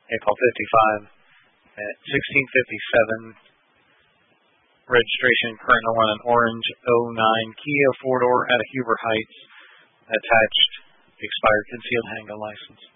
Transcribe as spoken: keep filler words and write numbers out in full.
April fifty-five at sixteen fifty-seven. Registration current on an orange oh nine Kia four-door out of Huber Heights. Attached expired concealed handgun license.